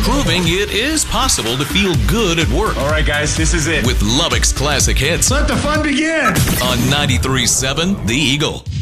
proving it is possible to feel good at work. All right, guys, this is it. With Lubbock's classic hits. Let the fun begin. On 93.7 The Eagle.